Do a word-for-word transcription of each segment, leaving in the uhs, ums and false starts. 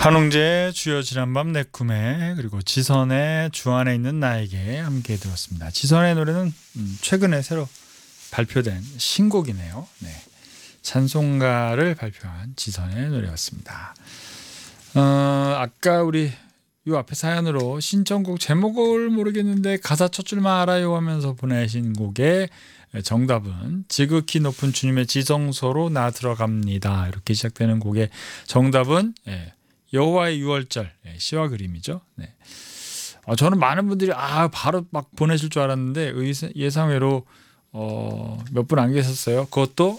한웅재의 주여 지난밤 내 꿈에, 그리고 지선의 주 안에 있는 나에게 함께 들었습니다. 지선의 노래는 최근에 새로 발표된 신곡이네요. 네. 찬송가를 발표한 지선의 노래였습니다. 어, 아까 우리 요 앞에 사연으로 신청곡 제목을 모르겠는데 가사 첫 줄만 알아요 하면서 보내신 곡의 정답은 지극히 높은 주님의 지성소로 나 들어갑니다. 이렇게 시작되는 곡의 정답은 예, 여호와의 유월절, 예, 시와 그림이죠. 네. 어, 저는 많은 분들이 아 바로 막 보내실 줄 알았는데 의사, 예상외로 어, 몇 분 안 계셨어요. 그것도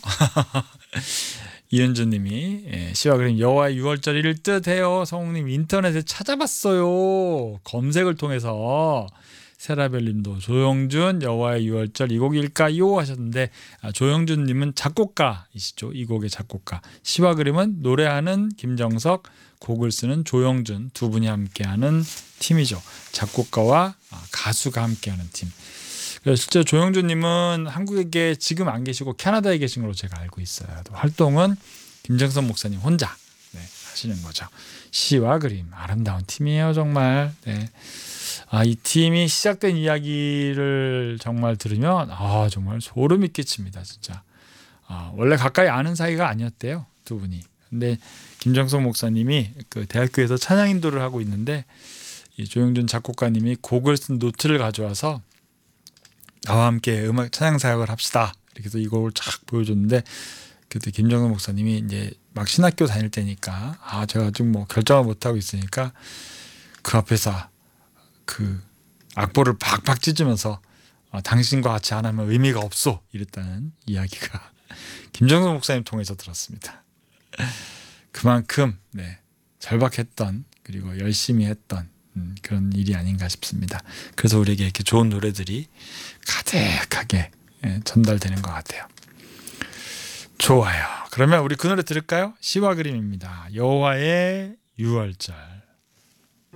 이은주님이 예, 시와 그림 여호와의 유월절일 듯해요. 성우님 인터넷에 찾아봤어요. 검색을 통해서. 세라벨님도 조영준 여호와의 유월절 이 곡일까요 하셨는데, 아, 조영준님은 작곡가이시죠. 이 곡의 작곡가. 시와 그림은 노래하는 김정석, 곡을 쓰는 조영준, 두 분이 함께하는 팀이죠. 작곡가와 가수가 함께하는 팀. 그래서 실제 조영준님은 한국에 지금 안 계시고 캐나다에 계신 걸로 제가 알고 있어요. 활동은 김정석 목사님 혼자 네, 하시는 거죠. 시와 그림 아름다운 팀이에요 정말. 네. 아, 이 팀이 시작된 이야기를 정말 들으면 아 정말 소름이 끼칩니다 진짜. 아, 원래 가까이 아는 사이가 아니었대요 두 분이. 근데 김정석 목사님이 그 대학교에서 찬양 인도를 하고 있는데 이 조영준 작곡가님이 곡을 쓴 노트를 가져와서 나와 함께 음악 찬양 사역을 합시다 이렇게 해서 이 곡을 쫙 보여줬는데, 그때 김정석 목사님이 이제 막 신학교 다닐 때니까 아 제가 아직 뭐 결정을 못 하고 있으니까 그 앞에서 그 악보를 박박 찢으면서 어, 당신과 같이 안 하면 의미가 없어 이랬다는 이야기가 김정석 목사님 통해서 들었습니다. 그만큼 네, 절박했던 그리고 열심히 했던 음, 그런 일이 아닌가 싶습니다. 그래서 우리에게 이렇게 좋은 노래들이 가득하게 예, 전달되는 것 같아요. 좋아요. 그러면 우리 그 노래 들을까요? 시와 그림입니다. 여호와의 유월절.